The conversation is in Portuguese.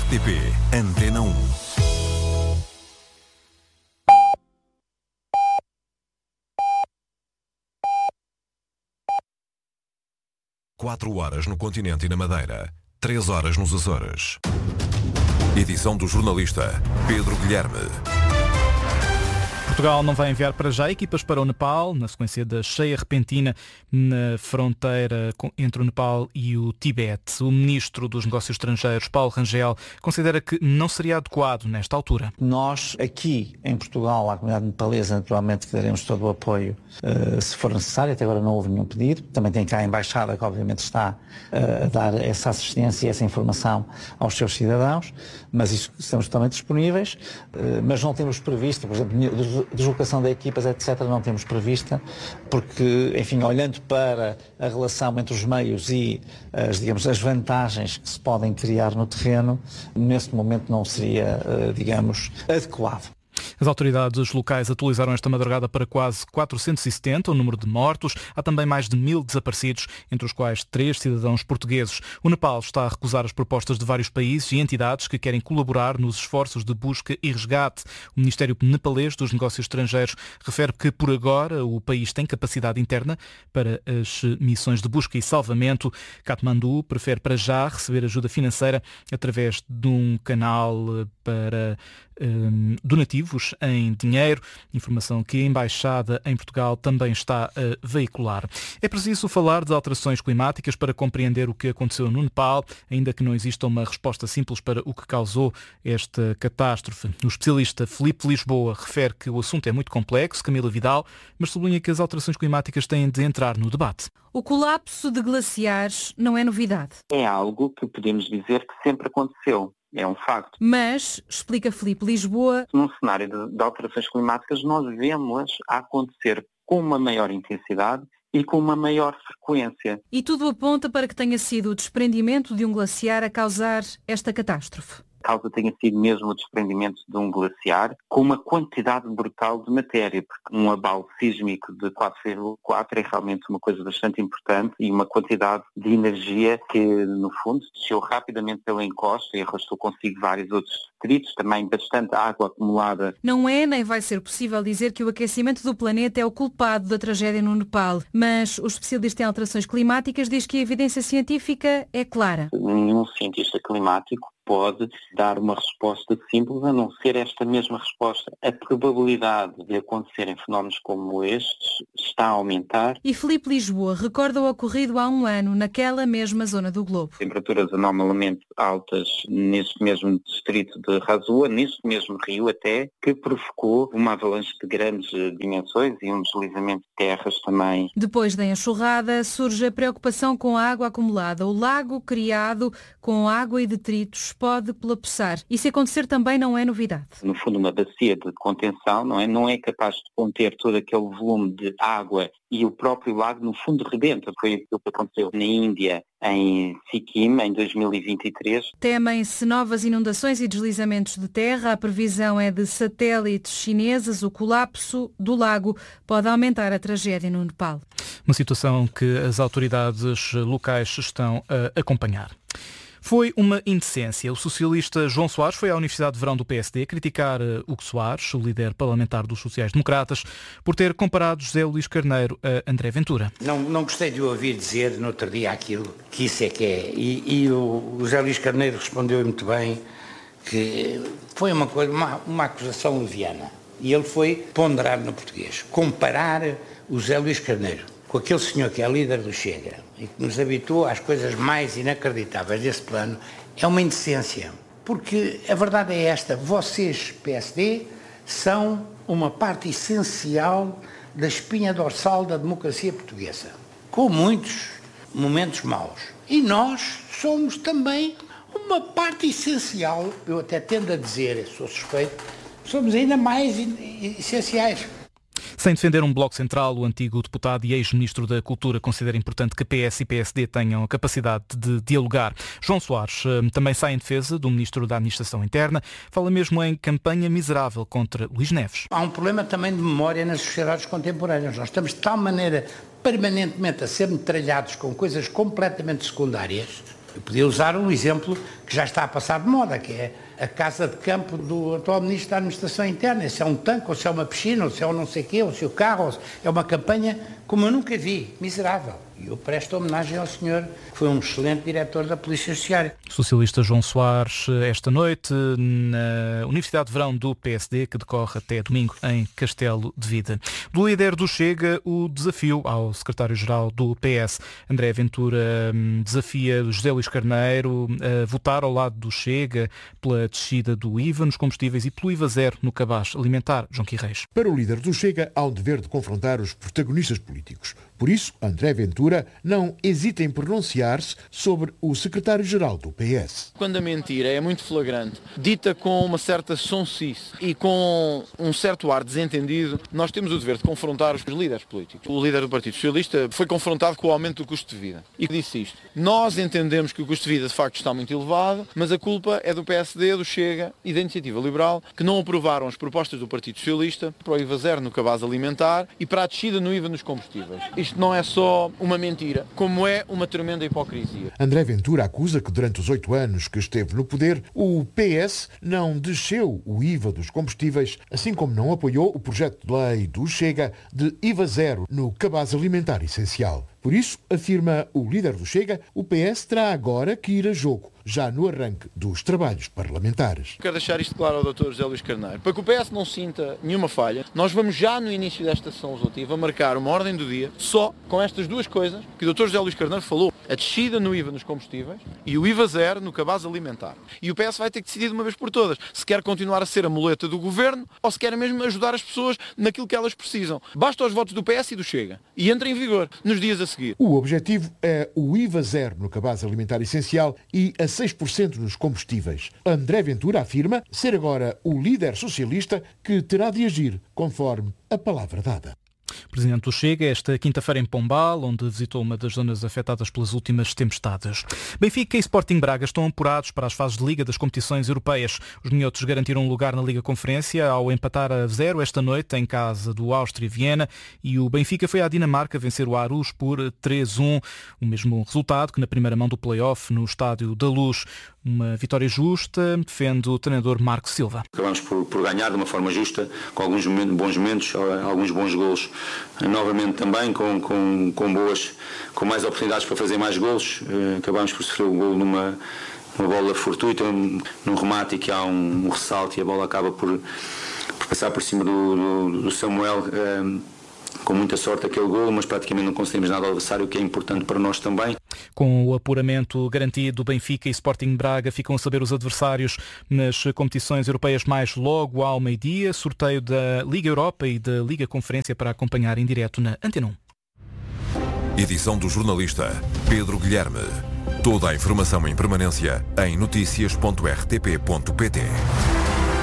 RTP Antena 1. Quatro horas no continente e na Madeira, 3 horas nos Açores. Edição do jornalista Pedro Guilherme. Portugal não vai enviar para já equipas para o Nepal, na sequência da cheia repentina na fronteira entre o Nepal e o Tibete. O ministro dos Negócios Estrangeiros, Paulo Rangel, considera que não seria adequado nesta altura. Nós, aqui em Portugal, à comunidade nepalesa, naturalmente que daremos todo o apoio, se for necessário. Até agora não houve nenhum pedido. Também tem cá a Embaixada, que obviamente está a dar essa assistência e essa informação aos seus cidadãos, mas isso estamos totalmente disponíveis, mas não temos previsto, por exemplo, deslocação de equipas, etc., não temos prevista, porque, enfim, olhando para a relação entre os meios e as vantagens que se podem criar no terreno, neste momento não seria, adequado. As autoridades locais atualizaram esta madrugada para quase 470 o número de mortos. Há também mais de 1000 desaparecidos, entre os quais 3 cidadãos portugueses. O Nepal está a recusar as propostas de vários países e entidades que querem colaborar nos esforços de busca e resgate. O Ministério Nepalês dos Negócios Estrangeiros refere que, por agora, o país tem capacidade interna para as missões de busca e salvamento. Katmandu prefere para já receber ajuda financeira através de um canal para donativos em dinheiro, informação que a Embaixada em Portugal também está a veicular. É preciso falar de alterações climáticas para compreender o que aconteceu no Nepal, ainda que não exista uma resposta simples para o que causou esta catástrofe. O especialista Filipe Lisboa refere que o assunto é muito complexo, Camila Vidal, mas sublinha que as alterações climáticas têm de entrar no debate. O colapso de glaciares não é novidade. É algo que podemos dizer que sempre aconteceu. É um facto. Mas, explica Filipe Lisboa, num cenário de alterações climáticas, nós vemos-las a acontecer com uma maior intensidade e com uma maior frequência. E tudo aponta para que tenha sido o desprendimento de um glaciar a causar esta catástrofe. A causa tenha sido mesmo o desprendimento de um glaciar com uma quantidade brutal de matéria, porque um abalo sísmico de 4,4 é realmente uma coisa bastante importante e uma quantidade de energia que, no fundo, desceu rapidamente pela encosta e arrastou consigo vários outros detritos, também bastante água acumulada. Não é nem vai ser possível dizer que o aquecimento do planeta é o culpado da tragédia no Nepal, mas o especialista em alterações climáticas diz que a evidência científica é clara. Nenhum cientista climático pode dar uma resposta simples, a não ser esta mesma resposta. A probabilidade de acontecerem fenómenos como estes está a aumentar. E Filipe Lisboa recorda o ocorrido há um ano, naquela mesma zona do globo. Temperaturas anormalmente altas neste mesmo distrito de Rasua, neste mesmo rio até, que provocou uma avalanche de grandes dimensões e um deslizamento de terras também. Depois da enxurrada, surge a preocupação com a água acumulada. O lago criado com água e detritos pode colapsar. E se acontecer também não é novidade. No fundo, uma bacia de contenção não é capaz de conter todo aquele volume de água e o próprio lago, no fundo, rebenta. Foi aquilo que aconteceu na Índia, em Sikkim, em 2023. Temem-se novas inundações e deslizamentos de terra. A previsão é de satélites chineses. O colapso do lago pode aumentar a tragédia no Nepal. Uma situação que as autoridades locais estão a acompanhar. Foi uma indecência. O socialista João Soares foi à Universidade de Verão do PSD criticar Hugo Soares, o líder parlamentar dos sociais-democratas, por ter comparado José Luís Carneiro a André Ventura. Não gostei de o ouvir dizer no outro dia aquilo que isso é que é. E o José Luís Carneiro respondeu muito bem que foi uma acusação leviana. E ele foi ponderar no português. Comparar o José Luís Carneiro com aquele senhor que é líder do Chega e que nos habituou às coisas mais inacreditáveis desse plano, é uma indecência. Porque a verdade é esta, vocês, PSD, são uma parte essencial da espinha dorsal da democracia portuguesa, com muitos momentos maus. E nós somos também uma parte essencial, eu até tendo a dizer, sou suspeito, somos ainda mais essenciais. Sem defender um bloco central, o antigo deputado e ex-ministro da Cultura considera importante que PS e PSD tenham a capacidade de dialogar. João Soares também sai em defesa do ministro da Administração Interna, fala mesmo em campanha miserável contra Luís Neves. Há um problema também de memória nas sociedades contemporâneas. Nós estamos de tal maneira permanentemente a ser metralhados com coisas completamente secundárias. Eu podia usar um exemplo que já está a passar de moda, que é a casa de campo do atual Ministro da Administração Interna. Se é um tanque, ou se é uma piscina, ou se é um não sei o quê, ou se é o carro, ou se é uma campanha como eu nunca vi, miserável. E eu presto homenagem ao senhor, que foi um excelente diretor da Polícia Judiciária. Socialista João Soares, esta noite, na Universidade de Verão do PSD, que decorre até domingo em Castelo de Vida. Do líder do Chega, o desafio ao secretário-geral do PS. André Ventura desafia José Luís Carneiro a votar ao lado do Chega pela descida do IVA nos combustíveis e pelo IVA zero no cabaz alimentar. João Quirreis. Para o líder do Chega, há o dever de confrontar os protagonistas políticos. Por isso, André Ventura não hesita em pronunciar-se sobre o secretário-geral do PS. Quando a mentira é muito flagrante, dita com uma certa sonsice e com um certo ar desentendido, nós temos o dever de confrontar os líderes políticos. O líder do Partido Socialista foi confrontado com o aumento do custo de vida e disse isto. Nós entendemos que o custo de vida de facto está muito elevado, mas a culpa é do PSD, do Chega e da Iniciativa Liberal, que não aprovaram as propostas do Partido Socialista para o IVA zero no cabaz alimentar e para a descida no IVA nos combustíveis. Isto não é só uma mentira, como é uma tremenda hipocrisia. André Ventura acusa que durante os 8 anos que esteve no poder, o PS não desceu o IVA dos combustíveis, assim como não apoiou o projeto de lei do Chega de IVA zero no cabaz alimentar essencial. Por isso, afirma o líder do Chega, o PS terá agora que ir a jogo, já no arranque dos trabalhos parlamentares. Quero deixar isto claro ao Dr. José Luís Carneiro. Para que o PS não sinta nenhuma falha, nós vamos já no início desta sessão legislativa marcar uma ordem do dia só com estas duas coisas que o Dr. José Luís Carneiro falou. A descida no IVA nos combustíveis e o IVA zero no cabaz alimentar. E o PS vai ter que decidir de uma vez por todas se quer continuar a ser a muleta do governo ou se quer mesmo ajudar as pessoas naquilo que elas precisam. Basta os votos do PS e do Chega. E entra em vigor nos dias a seguir. O objetivo é o IVA zero no cabaz alimentar essencial e a 6% nos combustíveis. André Ventura afirma ser agora o líder socialista que terá de agir conforme a palavra dada. Presidente do Chega, esta quinta-feira em Pombal, onde visitou uma das zonas afetadas pelas últimas tempestades. Benfica e Sporting Braga estão apurados para as fases de Liga das competições europeias. Os minhotos garantiram um lugar na Liga Conferência ao empatar a 0 esta noite em casa do Áustria Viena, e o Benfica foi à Dinamarca vencer o Aarhus por 3-1, o mesmo resultado que na primeira mão do play-off no Estádio da Luz. Uma vitória justa, defende o treinador Marco Silva. Acabamos por ganhar de uma forma justa, com alguns bons momentos, alguns bons golos, novamente também com mais oportunidades para fazer mais golos. Acabamos por sofrer um golo numa bola fortuita, num remate, que há um ressalto e a bola acaba por passar por cima do Samuel. Com muita sorte aquele golo, mas praticamente não conseguimos nada ao adversário, o que é importante para nós também. Com o apuramento garantido, Benfica e Sporting Braga ficam a saber os adversários nas competições europeias mais logo ao meio-dia. Sorteio da Liga Europa e da Liga Conferência para acompanhar em direto na Antena 1. Edição do jornalista Pedro Guilherme. Toda a informação em permanência em noticias.rtp.pt.